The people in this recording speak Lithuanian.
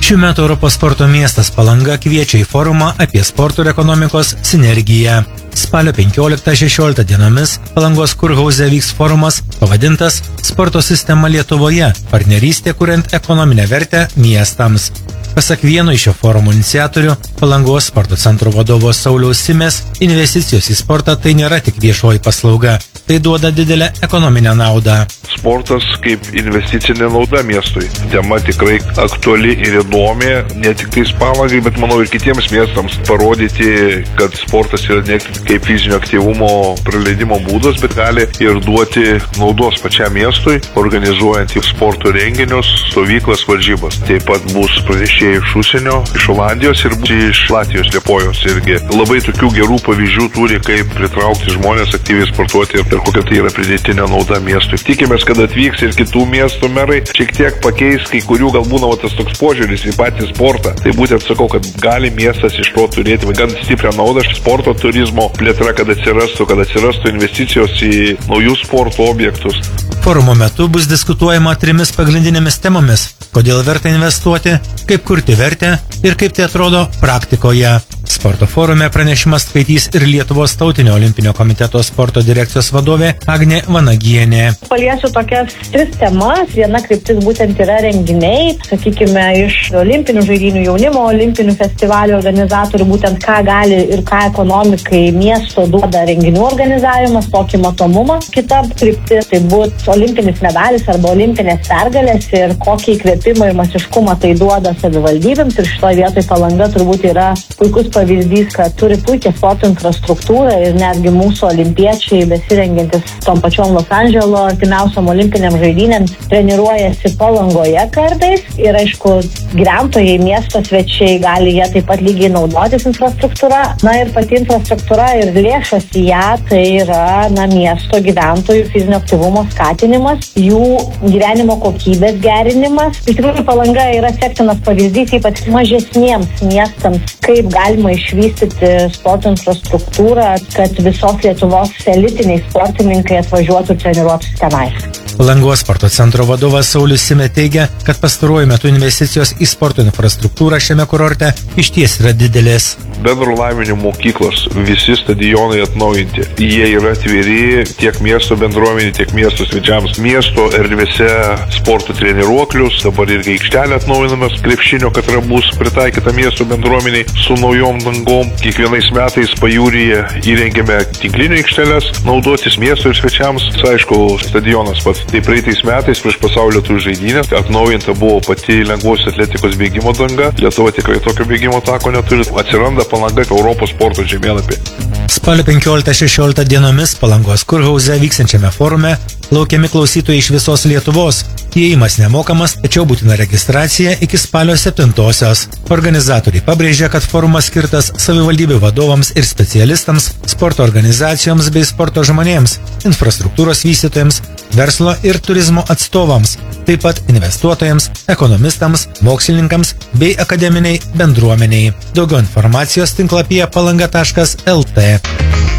Šių metų Europos sporto miestas Palanga kviečia į forumą apie sporto ir ekonomikos sinergiją. Spalio 15-16 dienomis Palangos kurhauze vyks forumas pavadintas Sporto sistema Lietuvoje – partnerystė kuriant ekonominę vertę miestams. Pasak vieno iš šio forumo iniciatorių, Palangos sporto centro vadovo Sauliaus Simės, investicijos į sportą tai nėra tik viešoji paslauga, tai duoda didelę ekonominę naudą. Sportas kaip investicinė nauda miestui. Tema tikrai aktuali ir įdomi, ne tik tais Palangai, bet manau ir kitiems miestams parodyti, kad sportas yra ne kaip fizinio aktyvumo praleidimo būdas, bet gali ir duoti naudos pačiam miestui, organizuojant į sporto renginius, stovyklas, varžybas. Taip pat bus pranešėjai iš užsienio, iš Olandijos ir iš Latvijos, Liepojos irgi. Labai tokių gerų pavyzdžių turi, kaip pritraukti žmonės aktyviai sportuoti ir kokia tai yra pridėtinė nauda miestui. Tikimės, kad atvyks ir kitų miestų merai, šiek tiek pakeis kai kurių gal būna tas toks požiūris į patį sportą. Tai būtent sakau, kad gali miestas iš to turėti gan stiprią naudą, sporto turizmo plėtra, kad atsirastų investicijos į naujus sporto objektus. Forumo metu bus diskutuojama 3 pagrindinėmis temomis: kodėl verta investuoti, kaip kurti vertę ir kaip tai atrodo praktikoje. Sporto forume pranešimas skaitys ir Lietuvos tautinio olimpinio komiteto sporto direkcijos vadovė Agnė Vanagienė. Paliesiu tokias 3 temas. Viena kryptis būtent yra renginiai, sakykime, iš olimpinių žaidynių, jaunimo olimpinių festivalių organizatorių, būtent ką gali ir ką ekonomikai miesto duoda renginių organizavimas, tokį matomumą. Kita kryptis tai būtų olimpinis medalis arba olimpinės pergalės ir kokį įkvėpimą ir masiškumą tai duoda savivaldybėms. Ir šitoje vietoje Palanga turbūt yra puikus pavyzdys, kad turi puikią sporto infrastruktūrą ir netgi mūsų olimpiečiai besirengiantis tom pačiom Los Andželo artimiausiam olimpiniam žaidynėms treniruojasi Palangoje kartais ir aišku, gyventojai, miesto svečiai gali jie taip pat lygiai naudotis infrastruktūra. Na ir pati infrastruktūra ir lėšos į ją tai yra miesto gyventojų fizinio aktyvumo skatinimas, jų gyvenimo kokybės gerinimas. Iš tikrųjų, Palanga yra sektinas pavyzdys ypač mažesniems miestams, kaip galima išvystyti sporto infrastruktūrą, kad visos Lietuvos elitiniai sportininkai atvažiuotų ir treniruotųsi tenais. Palangos sporto centro vadovas Saulius Simė teigia, kad pastaruoju metu investicijos į sporto infrastruktūrą šiame kurorte išties yra didelės. Bendro lavinimo mokyklos, visi stadionai atnaujinti. Jie yra atviri tiek miesto bendruomenė, tiek miesto svečiams. Miesto erdvėse sporto treniruoklius, dabar irgi aikštelė atnaujinamas krepšinio, kad bus pritaikyta miesto bendruomeniai su naujom dangom. Kiekvienais metais pajūryje įrengėme tinklinio aikštelės, naudotis miesto ir svečiams. Aišku, stadionas pats. Tai praeitais metais prieš pasaulio tų žaidynės atnaujinta buvo pati lengvosios atletikos bėgimo danga. Lietuva tikrai tokio bėgimo tako neturi. Atsiranda Palanga Europos sporto žemėlapį. Spalio 15-16 dienomis Palangos kurhauze vyksiančiame forume laukiami klausytojai iš visos Lietuvos. Įėjimas nemokamas, tačiau būtina registracija iki spalio 7-osios. Organizatoriai pabrėžia, kad forumas skirtas savivaldybių vadovams ir specialistams, sporto organizacijoms bei sporto žmonėms, infrastruktūros vystytojams, verslo ir turizmo atstovams, taip pat investuotojams, ekonomistams, mokslininkams bei akademiniai bendruomeniai. Daugiau informacijos tinklapyje palanga.lt.